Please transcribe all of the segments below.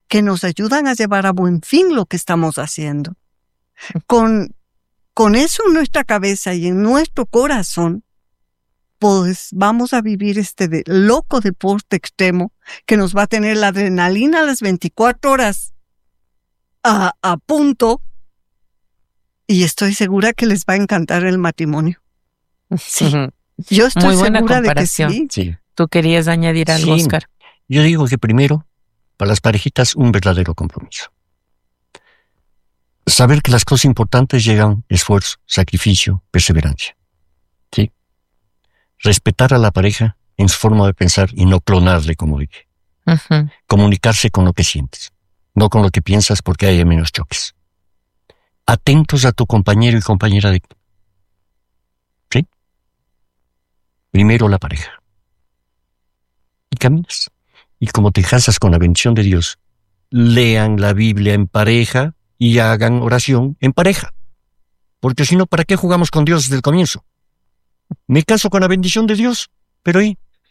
que nos ayudan a llevar a buen fin lo que estamos haciendo. Con eso en nuestra cabeza y en nuestro corazón, pues vamos a vivir loco deporte extremo que nos va a tener la adrenalina a las 24 horas a punto, y estoy segura que les va a encantar el matrimonio. Sí, yo estoy segura de que sí. ¿Tú querías añadir algo, Oscar? Yo digo que primero, para las parejitas, un verdadero compromiso. Saber que las cosas importantes llegan esfuerzo, sacrificio, perseverancia. ¿Sí? Respetar a la pareja en su forma de pensar y no clonarle, como dije. Comunicarse con lo que sientes, no con lo que piensas, porque hay menos choques. Atentos a tu compañero y compañera de... ¿Sí? Primero la pareja. Y caminas. Y como te casas con la bendición de Dios, lean la Biblia en pareja y hagan oración en pareja. Porque si no, ¿para qué jugamos con Dios desde el comienzo? Me caso con la bendición de Dios, pero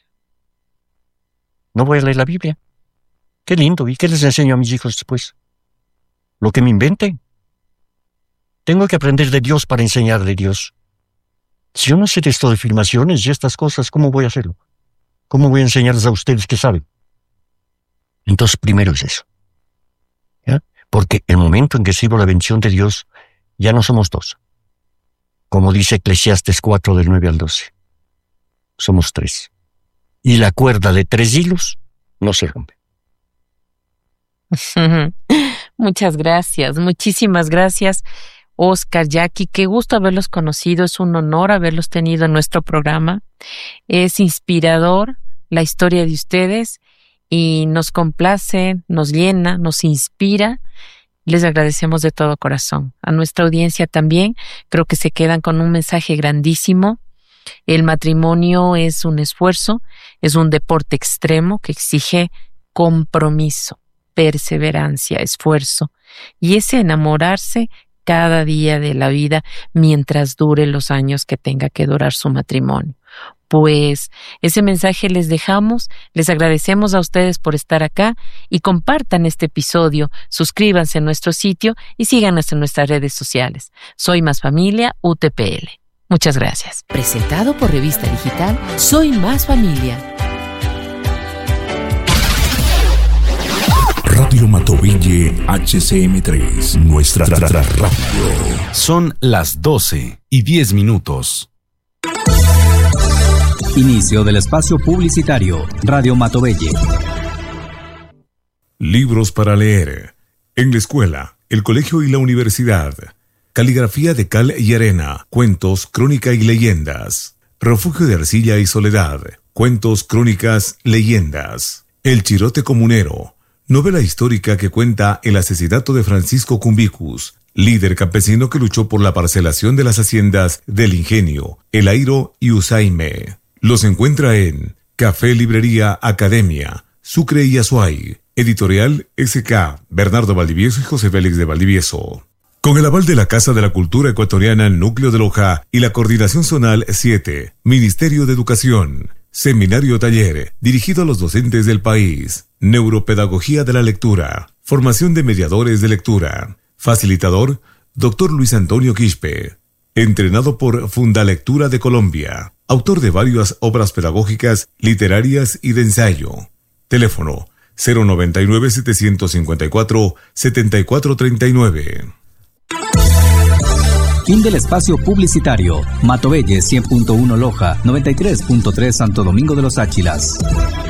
no voy a leer la Biblia. Qué lindo. ¿Y qué les enseño a mis hijos después? Lo que me invente. Tengo que aprender de Dios para enseñar de Dios. Si yo no sé de esto de filmaciones y estas cosas, ¿cómo voy a hacerlo? ¿Cómo voy a enseñarles a ustedes que saben? Entonces, primero es eso. ¿Ya? Porque el momento en que sirvo la bendición de Dios, ya no somos dos. Como dice Eclesiastes 4, del 9 al 12. Somos 3. Y la cuerda de 3 hilos no se rompe. Muchas gracias, muchísimas gracias, Oscar, Jackie. Qué gusto haberlos conocido, es un honor haberlos tenido en nuestro programa. Es inspirador la historia de ustedes y nos complace, nos llena, nos inspira. Les agradecemos de todo corazón. A nuestra audiencia también, creo que se quedan con un mensaje grandísimo. El matrimonio es un esfuerzo, es un deporte extremo que exige compromiso, perseverancia, esfuerzo, y ese enamorarse cada día de la vida mientras dure los años que tenga que durar su matrimonio. Pues ese mensaje les dejamos, les agradecemos a ustedes por estar acá y compartan este episodio, suscríbanse a nuestro sitio y síganos en nuestras redes sociales. Soy Más Familia UTPL. Muchas gracias. Presentado por Revista Digital Soy Más Familia. Radio Matovelle HCM3, nuestra radio. Son las 12:10. Inicio del espacio publicitario. Radio Matovelle. Libros para leer. En la escuela, el colegio y la universidad. Caligrafía de cal y arena. Cuentos, crónica y leyendas. Refugio de arcilla y soledad. Cuentos, crónicas, leyendas. El chirote comunero. Novela histórica que cuenta el asesinato de Francisco Cumbicus, líder campesino que luchó por la parcelación de las haciendas del Ingenio, El Airo y Usaime. Los encuentra en Café Librería Academia, Sucre y Azuay. Editorial SK, Bernardo Valdivieso y José Félix de Valdivieso. Con el aval de la Casa de la Cultura Ecuatoriana Núcleo de Loja y la Coordinación Zonal 7, Ministerio de Educación. Seminario taller, dirigido a los docentes del país. Neuropedagogía de la lectura. Formación de mediadores de lectura. Facilitador, Dr. Luis Antonio Quispe. Entrenado por Fundalectura de Colombia. Autor de varias obras pedagógicas, literarias y de ensayo. Teléfono 099-754-7439. Fin del espacio publicitario. Matovelle 100.1 Loja, 93.3 Santo Domingo de los Áchilas.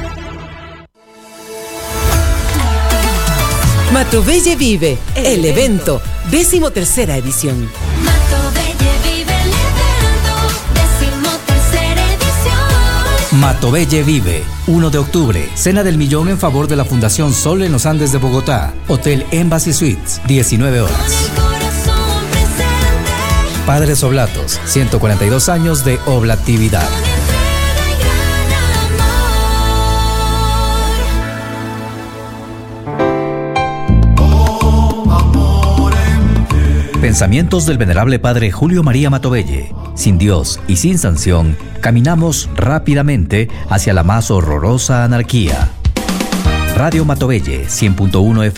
Matovelle Vive, el evento, 13ª edición. Matovelle Vive, el evento, 13ª edición. Matovelle Vive, 1 de octubre, Cena del Millón en favor de la Fundación Sol en los Andes de Bogotá. Hotel Embassy Suites, 19 horas. Padres Oblatos, 142 años de oblatividad. Pensamientos del venerable padre Julio María Matovelle. Sin Dios y sin sanción, caminamos rápidamente hacia la más horrorosa anarquía. Radio Matovelle 100.1 FM.